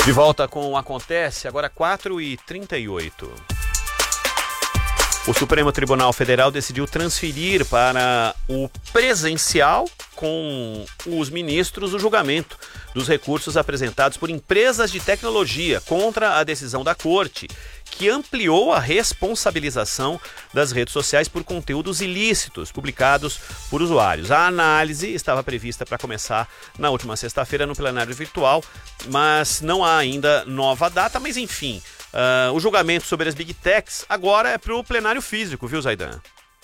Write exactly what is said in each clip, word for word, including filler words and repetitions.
De volta com o Acontece, agora quatro e trinta e oito. O Supremo Tribunal Federal decidiu transferir para o presencial com os ministros o julgamento dos recursos apresentados por empresas de tecnologia contra a decisão da Corte, que ampliou a responsabilização das redes sociais por conteúdos ilícitos publicados por usuários. A análise estava prevista para começar na última sexta-feira no plenário virtual, mas não há ainda nova data, mas enfim... Uh, o julgamento sobre as Big Techs agora é para o plenário físico, viu, Zaidan?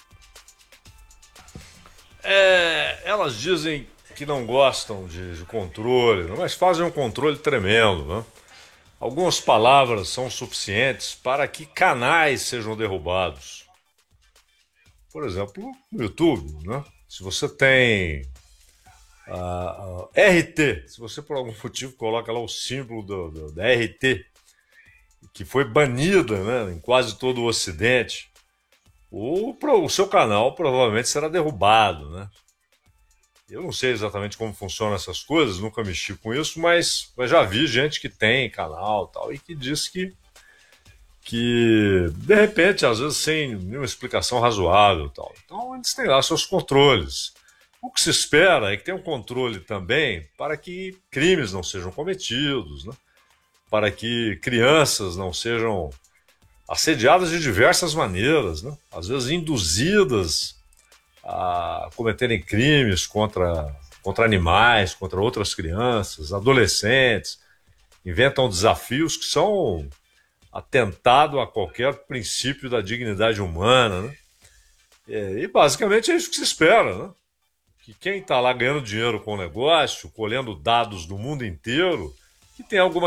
É, elas dizem que não gostam de, de controle, mas fazem um controle tremendo, né? Algumas palavras são suficientes para que canais sejam derrubados. Por exemplo, no YouTube, né? Se você tem uh, uh, R T, se você por algum motivo coloca lá o símbolo do, do, da R T, que foi banida, né, em quase todo o Ocidente, o, o seu canal provavelmente será derrubado, né? Eu não sei exatamente como funcionam essas coisas, nunca mexi com isso, mas, mas já vi gente que tem canal e tal, e que diz que, que, de repente, às vezes sem nenhuma explicação razoável e tal. Então, eles têm lá seus controles. O que se espera é que tenha um controle também para que crimes não sejam cometidos, né? Para que crianças não sejam assediadas de diversas maneiras, né? Às vezes induzidas a cometerem crimes contra, contra animais, contra outras crianças, adolescentes, inventam desafios que são atentado a qualquer princípio da dignidade humana, né? E basicamente é isso que se espera, né? Que quem está lá ganhando dinheiro com o negócio, colhendo dados do mundo inteiro, que tem alguma